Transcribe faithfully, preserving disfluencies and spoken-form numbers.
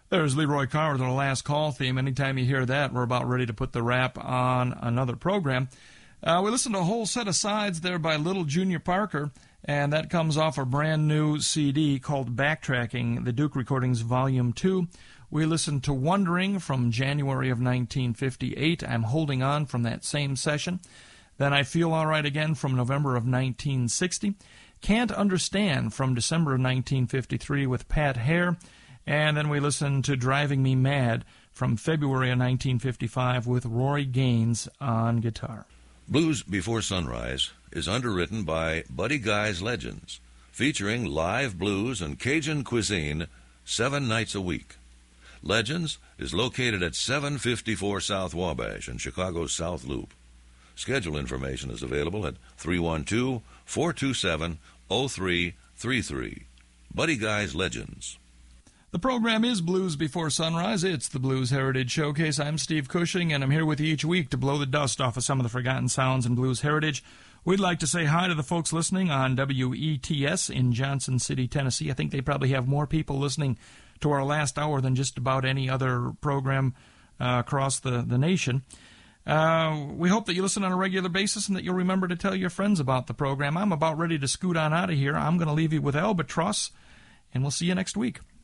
There's Leroy Carr with our last call theme. Anytime you hear that, we're about ready to put the wrap on another program. Uh, we listened to a whole set of sides there by Little Junior Parker, and that comes off a brand new C D called Backtracking, the Duke Recordings Volume two. We listened to Wondering from January of nineteen fifty-eight. I'm Holding On from that same session. Then I Feel All Right Again from November of nineteen sixty. Can't Understand from December of nineteen fifty-three with Pat Hare. And then we listened to Driving Me Mad from February of nineteen fifty-five with Rory Gaines on guitar. Blues Before Sunrise is underwritten by Buddy Guy's Legends, featuring live blues and Cajun cuisine seven nights a week. Legends is located at seven fifty-four South Wabash in Chicago's South Loop. Schedule information is available at three one two, four two seven, zero three three three. Buddy Guy's Legends. The program is Blues Before Sunrise. It's the Blues Heritage Showcase. I'm Steve Cushing, and I'm here with you each week to blow the dust off of some of the forgotten sounds in blues heritage. We'd like to say hi to the folks listening on W E T S in Johnson City, Tennessee. I think they probably have more people listening to our last hour than just about any other program uh, across the, the nation. Uh, we hope that you listen on a regular basis and that you'll remember to tell your friends about the program. I'm about ready to scoot on out of here. I'm going to leave you with Albatross, and we'll see you next week.